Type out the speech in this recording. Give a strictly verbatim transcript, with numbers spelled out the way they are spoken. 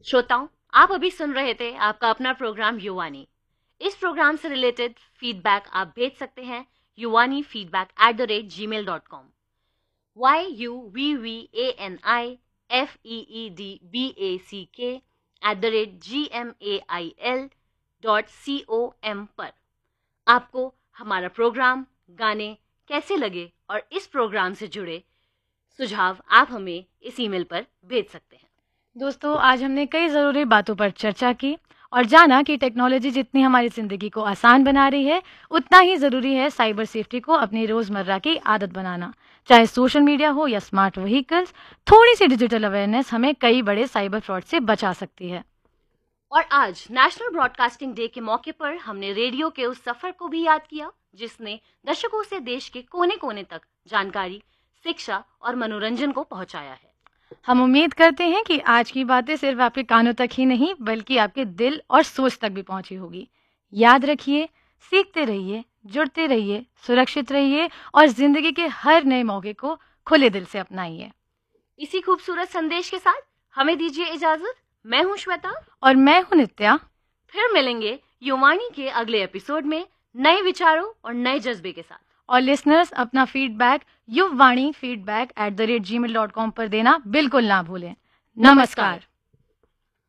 श्रोताओं, आप अभी सुन रहे थे आपका अपना प्रोग्राम युवानी। इस प्रोग्राम से रिलेटेड फीडबैक आप भेज सकते हैं युवानी feedback at the rate ji mail dot com. Why you we V A N I F E E D B ए सी के at the rate G M A I L dot C O M पर। आपको हमारा programme, गाने कैसे लगे और इस programme से जुड़े सुझाव आप हमें इस ईमेल पर भेज सकते हैं। दोस्तों, आज हमने कई ज़रूरी बातों पर चर्चा की और जाना कि टेक्नोलॉजी जितनी हमारी ज़िंदगी को आसान बना रही है, उतना ही ज़रूरी है साइबर सेफ्टी को अपनी रोज़मर्रा की आदत बनाना। चाहे सोशल मीडिया हो या स्मार्ट व्हीकल्स, थोड़ी सी डिजिटल अवेयरनेस हमें कई बड़े साइबर फ्रॉड से बचा सकती है। और आज नेशनल ब्रॉडकास्टिंग डे के मौके पर हमने रेडियो के उस सफर को भी याद किया जिसने दशकों से देश के कोने कोने तक जानकारी, शिक्षा और मनोरंजन को पहुंचाया है। हम उम्मीद करते हैं कि आज की बातें सिर्फ आपके कानों तक ही नहीं बल्कि आपके दिल और सोच तक भी पहुंची होगी। याद रखिए, सीखते रहिए, जुड़ते रहिए, सुरक्षित रहिए और जिंदगी के हर नए मौके को खुले दिल से अपनाइए। इसी खूबसूरत संदेश के साथ हमें दीजिए इजाजत। मैं हूं श्वेता और मैं हूं नित्या। फिर मिलेंगे युवानी के अगले एपिसोड में नए विचारों और नए जज्बे के साथ। और लिसनर्स, अपना feedback Yuvvani feedback at the rate ji mail dot com पर देना बिल्कुल ना भूलें। नमस्कार।